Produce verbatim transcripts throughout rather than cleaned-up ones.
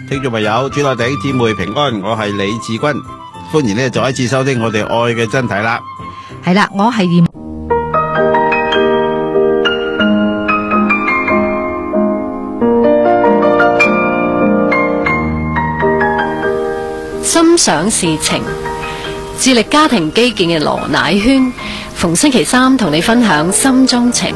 聽眾朋友，主內弟兄姊妹平安，我係李志君，歡迎呢再一次收聽我哋愛嘅真諦啦。 係啦，我係念心想事情，致力家庭基建嘅羅乃萱，逢星期三同你分享心中情。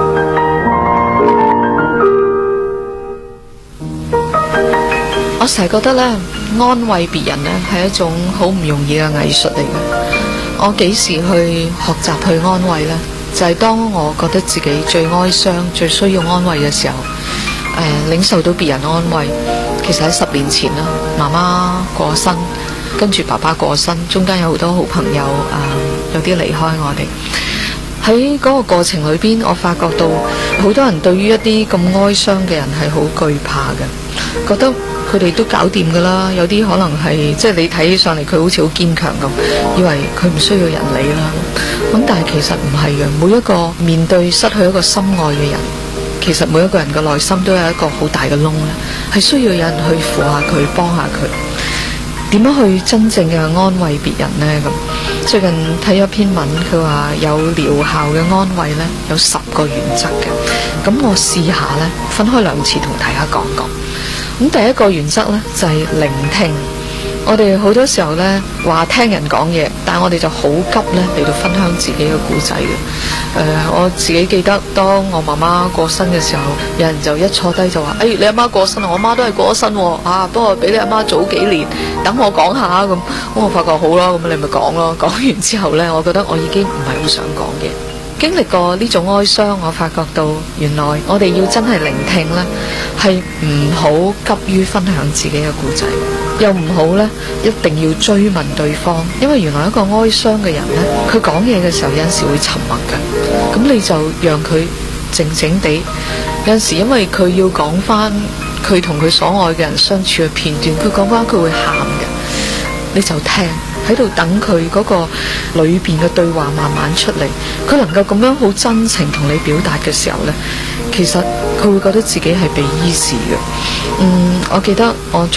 我成日覺得咧，安慰別人咧係一種好唔容易嘅藝術嚟嘅。我幾時去學習去安慰呢？就係當我覺得自己最哀傷、最需要安慰嘅時候，誒，領受到別人安慰。其實喺十年前啦，媽媽過身，跟住爸爸過身，中間有好多好朋友啊，有啲離開我哋。喺嗰個過程裏邊，我發覺到好多人對於一啲咁哀傷嘅人係好懼怕嘅，覺得佢哋都搞掂噶啦。有啲可能係即係你睇起上嚟佢好似好堅強咁，以為佢唔需要人理啦。咁但係其實唔係嘅，每一個面對失去一個心愛嘅人，其實每一個人嘅內心都有一個好大嘅窿咧，係需要有人去扶下佢，幫下佢。點樣去真正嘅安慰別人呢？咁最近睇咗篇文，佢話有療效嘅安慰呢，有十個原則嘅。咁我試下呢，分開兩次同大家講講。咁第一個原則呢，就係聆聽。我哋好多時候呢話聽人講嘢，但係我哋就好急呢嚟到分享自己嘅故仔嘅。誒、呃，我自己記得當我媽媽過身嘅時候，有人就一坐低就話：誒、哎，你阿媽過身啊，我媽都係過咗身喎，啊，不過比你阿媽早幾年，等我講下咁。咁我發覺好啦，咁你咪講咯。講完之後呢，我覺得我已經唔係好想講嘅。經歷過呢種哀傷，我發覺到原來我哋要真係聆聽呢，係唔好急於分享自己嘅故仔，又唔好呢一定要追問對方，因為原來一個哀傷嘅人呢，佢講嘢嘅時候有陣時會沉默嘅，咁你就讓佢靜靜地，有陣時因為佢要講翻佢同佢所愛嘅人相處嘅片段，佢講翻佢會喊嘅，你就聽。喺度等佢嗰個裏邊嘅對話慢慢出嚟，佢能夠咁樣好真情同你表達嘅時候呢，其實佢會覺得自己係被醫治嘅。嗯，我記得我最